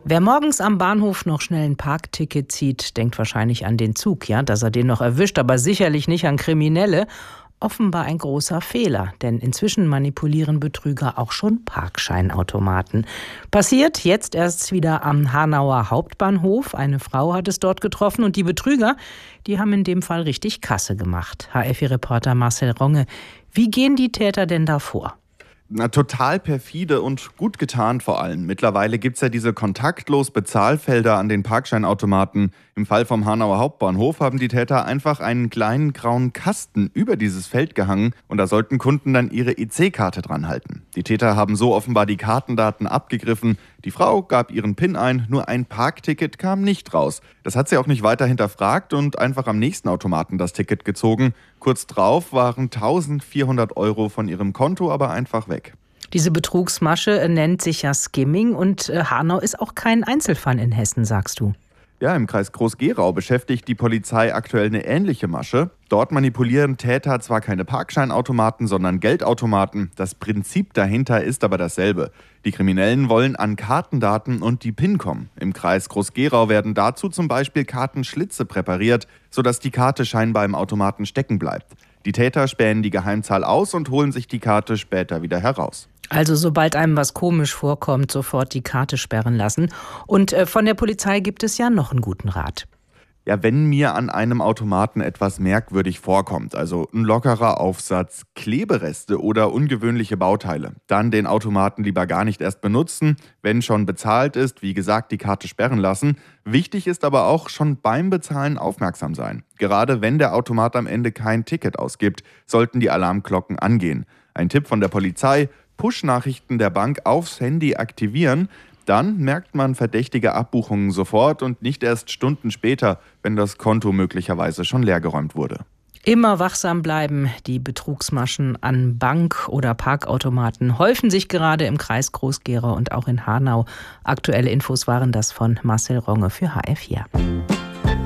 Wer morgens am Bahnhof noch schnell ein Parkticket zieht, denkt wahrscheinlich an den Zug, ja, dass er den noch erwischt, aber sicherlich nicht an Kriminelle. Offenbar ein großer Fehler, denn inzwischen manipulieren Betrüger auch schon Parkscheinautomaten. Passiert jetzt erst wieder am Hanauer Hauptbahnhof. Eine Frau hat es dort getroffen und die Betrüger, die haben in dem Fall richtig Kasse gemacht. HFI-Reporter Marcel Ronge, wie gehen die Täter denn da vor? Total perfide und gut getarnt vor allem. Mittlerweile gibt es ja diese kontaktlos Bezahlfelder an den Parkscheinautomaten. Im Fall vom Hanauer Hauptbahnhof haben die Täter einfach einen kleinen grauen Kasten über dieses Feld gehangen und da sollten Kunden dann ihre EC-Karte dran halten. Die Täter haben so offenbar die Kartendaten abgegriffen. Die Frau gab ihren PIN ein, nur ein Parkticket kam nicht raus. Das hat sie auch nicht weiter hinterfragt und einfach am nächsten Automaten das Ticket gezogen. Kurz drauf waren 1.400 € von ihrem Konto aber einfach weg. Diese Betrugsmasche nennt sich ja Skimming und Hanau ist auch kein Einzelfall in Hessen, sagst du. Ja, im Kreis Groß-Gerau beschäftigt die Polizei aktuell eine ähnliche Masche. Dort manipulieren Täter zwar keine Parkscheinautomaten, sondern Geldautomaten. Das Prinzip dahinter ist aber dasselbe. Die Kriminellen wollen an Kartendaten und die PIN kommen. Im Kreis Groß-Gerau werden dazu zum Beispiel Kartenschlitze präpariert, sodass die Karte scheinbar im Automaten stecken bleibt. Die Täter spähen die Geheimzahl aus und holen sich die Karte später wieder heraus. Also sobald einem was komisch vorkommt, sofort die Karte sperren lassen. Und von der Polizei gibt es ja noch einen guten Rat. Ja, wenn mir an einem Automaten etwas merkwürdig vorkommt, also ein lockerer Aufsatz, Klebereste oder ungewöhnliche Bauteile, dann den Automaten lieber gar nicht erst benutzen. Wenn schon bezahlt ist, wie gesagt, die Karte sperren lassen. Wichtig ist aber auch schon beim Bezahlen aufmerksam sein. Gerade wenn der Automat am Ende kein Ticket ausgibt, sollten die Alarmglocken angehen. Ein Tipp von der Polizei: Push-Nachrichten der Bank aufs Handy aktivieren. Dann merkt man verdächtige Abbuchungen sofort und nicht erst Stunden später, wenn das Konto möglicherweise schon leergeräumt wurde. Immer wachsam bleiben. Die Betrugsmaschen an Bank- oder Parkautomaten häufen sich gerade im Kreis Groß-Gerau und auch in Hanau. Aktuelle Infos waren das von Marcel Ronge für HR4.